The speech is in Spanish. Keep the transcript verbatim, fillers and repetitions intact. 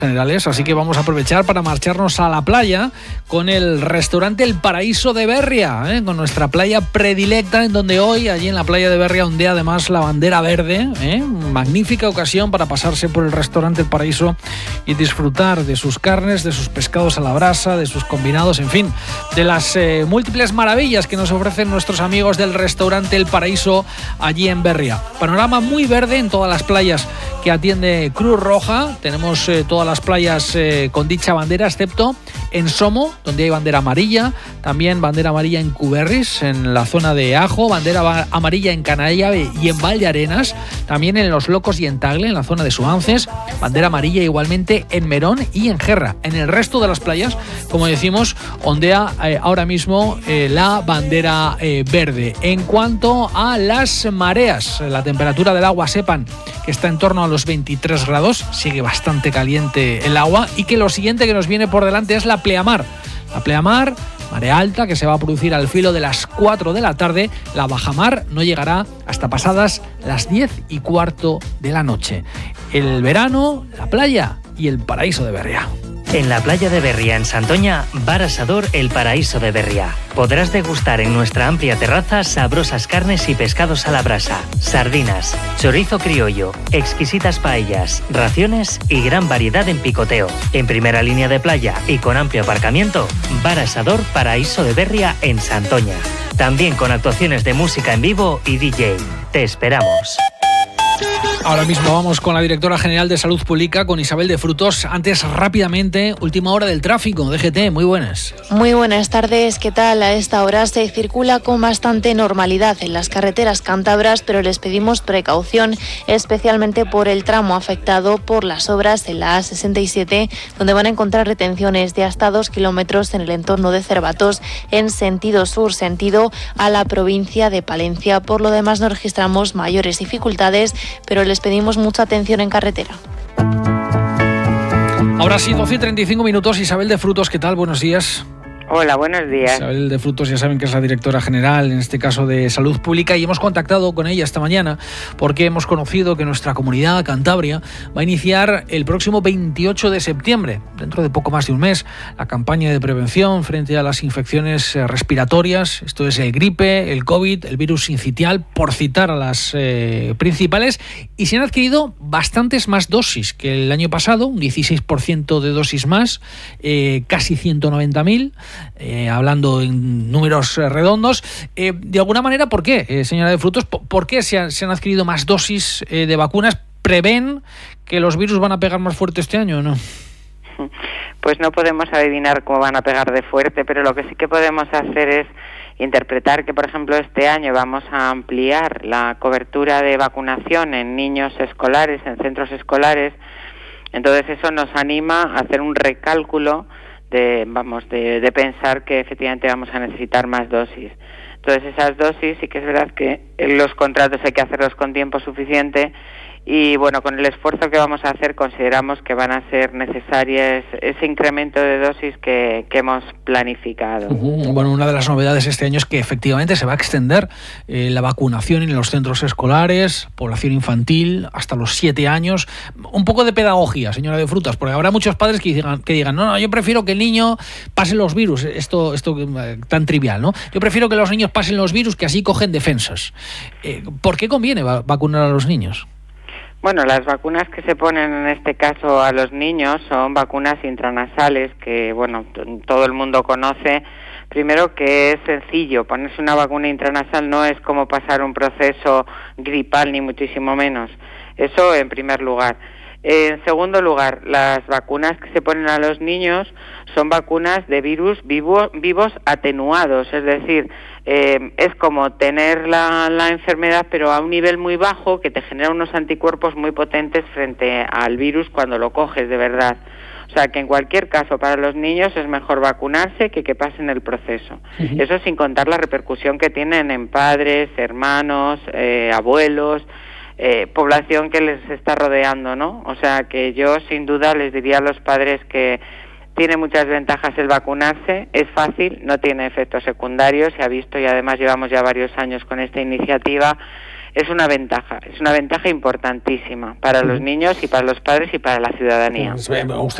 generales, así que vamos a aprovechar para marcharnos a la playa con el restaurante El Paraíso de Berria, ¿eh? Con nuestra playa predilecta, en donde hoy, allí en la playa de Berria, ondea además la bandera verde, ¿eh? Magnífica ocasión para pasarse por el restaurante El Paraíso y disfrutar de sus carnes, de sus pescados a la brasa, de sus combinados, en fin, de las eh, múltiples maravillas que nos ofrecen nuestros amigos del restaurante El Paraíso allí en Berria. Panorama muy verde en todas las playas que atiende Cruz Roja. Tenemos eh, todas las playas eh, con dicha bandera, excepto en Somo, donde hay bandera amarilla, también bandera amarilla en Cuberris, en la zona de Ajo, bandera amarilla en Canallave y en Vallearenas, también en Los Locos y en Tagle, en la zona de Suances, bandera amarilla igualmente en Merón y en Gerra. En el resto de las playas, como decimos, ondea eh, ahora mismo eh, la bandera eh, verde. En cuanto a las mareas, la temperatura del agua, sepan que está en torno a los veintitrés grados, sigue bastante caliente el agua, y que lo siguiente que nos viene por delante es la pleamar. La pleamar, marea alta, que se va a producir al filo de las cuatro de la tarde. La bajamar no llegará hasta pasadas las diez y cuarto de la noche. El verano, la playa y el Paraíso de Berria. En la playa de Berria, en Santoña, Bar Asador El Paraíso de Berria. Podrás degustar en nuestra amplia terraza sabrosas carnes y pescados a la brasa, sardinas, chorizo criollo, exquisitas paellas, raciones y gran variedad en picoteo. En primera línea de playa y con amplio aparcamiento, Bar Asador Paraíso de Berria en Santoña. También con actuaciones de música en vivo y D J. Te esperamos. Ahora mismo vamos con la directora general de Salud Pública, con Isabel de Frutos. Antes, rápidamente, última hora del tráfico. D G T, muy buenas. Muy buenas tardes, ¿qué tal? A esta hora se circula con bastante normalidad en las carreteras cántabras, pero les pedimos precaución, especialmente por el tramo afectado por las obras en la A sesenta y siete, donde van a encontrar retenciones de hasta dos kilómetros en el entorno de Cervatos, en sentido sur, sentido a la provincia de Palencia. Por lo demás, no registramos mayores dificultades, pero les pedimos mucha atención en carretera. Ahora sí, doce y treinta y cinco minutos. Isabel de Frutos, ¿qué tal? Buenos días. Hola, buenos días. Isabel de Frutos, ya saben que es la directora general, en este caso de Salud Pública, y hemos contactado con ella esta mañana porque hemos conocido que nuestra comunidad, Cantabria, va a iniciar el próximo veintiocho de septiembre, dentro de poco más de un mes, la campaña de prevención frente a las infecciones respiratorias. Esto es el gripe, el COVID, el virus sincitial, por citar a las eh, principales, y se han adquirido bastantes más dosis que el año pasado, un dieciséis por ciento de dosis más, eh, casi ciento noventa mil. Eh, hablando en números eh, redondos, eh, de alguna manera, ¿por qué, eh, señora de Frutos? ¿Por, por qué se han, se han adquirido más dosis eh, de vacunas? ¿Prevén que los virus van a pegar más fuerte este año o no? Pues no podemos adivinar cómo van a pegar de fuerte, pero lo que sí que podemos hacer es interpretar que, por ejemplo, este año vamos a ampliar la cobertura de vacunación en niños escolares, en centros escolares. Entonces eso nos anima a hacer un recálculo de, vamos, de, de pensar que efectivamente vamos a necesitar más dosis. Entonces esas dosis sí que es verdad que los contratos hay que hacerlos con tiempo suficiente, y bueno, con el esfuerzo que vamos a hacer consideramos que van a ser necesarias ese incremento de dosis que, que hemos planificado. Uh-huh. Bueno, una de las novedades este año es que efectivamente se va a extender eh, la vacunación en los centros escolares, población infantil, hasta los siete años. Un poco de pedagogía, señora de Frutas, porque habrá muchos padres que digan, que digan no, no, yo prefiero que el niño pase los virus, esto, esto eh, tan trivial, ¿no? Yo prefiero que los niños pasen los virus, que así cogen defensas. Eh, ¿Por qué conviene va- vacunar a los niños? Bueno, las vacunas que se ponen en este caso a los niños son vacunas intranasales que, bueno, t- todo el mundo conoce. Primero, que es sencillo, ponerse una vacuna intranasal no es como pasar un proceso gripal, ni muchísimo menos. Eso en primer lugar. En segundo lugar, las vacunas que se ponen a los niños son vacunas de virus vivo, vivos atenuados, es decir, eh, es como tener la, la enfermedad pero a un nivel muy bajo que te genera unos anticuerpos muy potentes frente al virus cuando lo coges de verdad. O sea que en cualquier caso para los niños es mejor vacunarse que que pasen el proceso. Uh-huh. Eso sin contar la repercusión que tienen en padres, hermanos, eh, abuelos, Eh, población que les está rodeando, ¿no? O sea que yo sin duda les diría a los padres que tiene muchas ventajas el vacunarse, es fácil, no tiene efectos secundarios, se ha visto, y además llevamos ya varios años con esta iniciativa. es una ventaja, es una ventaja importantísima para los niños y para los padres y para la ciudadanía. Pues,